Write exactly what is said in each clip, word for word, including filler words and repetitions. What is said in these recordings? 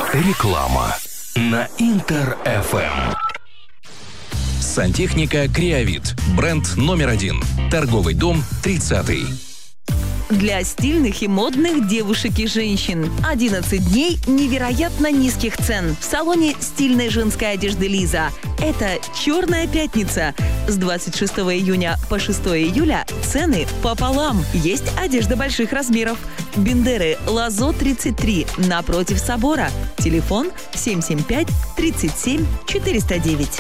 Реклама на Интер эф эм. Сантехника Креавит. Бренд номер один. Торговый дом тридцатый. Для стильных и модных девушек и женщин. одиннадцать дней невероятно низких цен в салоне стильной женской одежды «Лиза». Это «Черная пятница». С двадцать шестого июня по шестого июля цены пополам. Есть одежда больших размеров. Бендеры Лазо тридцать три напротив собора. Телефон семь семь пять тридцать семь четыреста девять.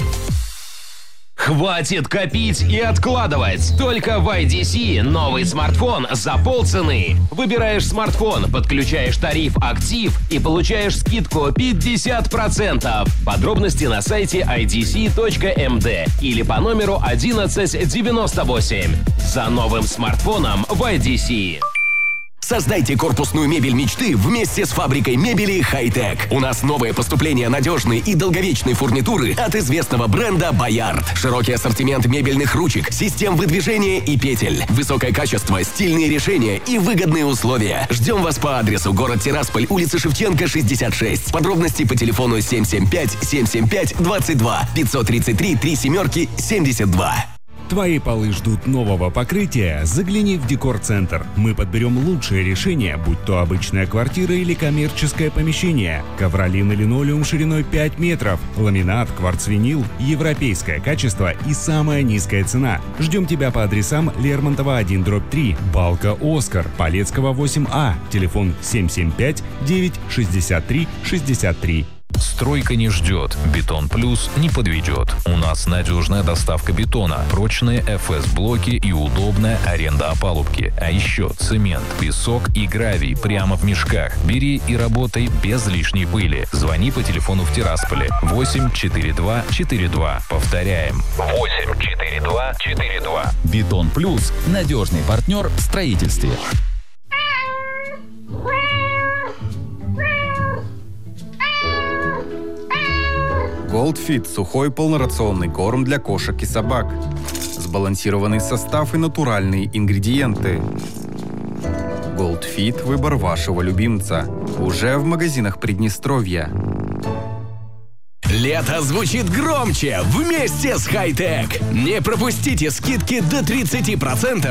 Хватит копить и откладывать! Только в ай ди си новый смартфон за полцены. Выбираешь смартфон, подключаешь тариф «Актив» и получаешь скидку пятьдесят процентов. Подробности на сайте ай ди си точка эм ди или по номеру одиннадцать девяносто восемь. За новым смартфоном в ай ди си. Создайте корпусную мебель мечты вместе с фабрикой мебели «Хай-Тек». У нас новое поступление надежной и долговечной фурнитуры от известного бренда «Боярд». Широкий ассортимент мебельных ручек, систем выдвижения и петель. Высокое качество, стильные решения и выгодные условия. Ждем вас по адресу: город Тирасполь, улица Шевченко, шестьдесят шесть. Подробности по телефону семь семь пять семь семь пять двадцать два пятьсот тридцать три три семерки семьдесят два. Твои полы ждут нового покрытия? Загляни в Декор-центр. Мы подберем лучшее решение, будь то обычная квартира или коммерческое помещение. Ковролин и линолеум шириной пять метров. Ламинат, кварцвинил, европейское качество и самая низкая цена. Ждем тебя по адресам: Лермонтова один дробь три, Балка Оскар, Полецкого восемь А. Телефон семь семь пять девять шестьдесят три шестьдесят три. Стройка не ждет, Бетон Плюс не подведет. У нас надежная доставка бетона, прочные эф эс-блоки и удобная аренда опалубки. А еще цемент, песок и гравий прямо в мешках. Бери и работай без лишней пыли. Звони по телефону в Тирасполе восемь четыре два четыре два. Повторяем: восемь четыре два четыре два. Бетон Плюс – надежный партнер в строительстве. Goldfit – сухой полнорационный корм для кошек и собак. Сбалансированный состав и натуральные ингредиенты. Goldfit – выбор вашего любимца. Уже в магазинах Приднестровья. Лето звучит громче вместе с «Хай-Тек». Не пропустите скидки до тридцати процентов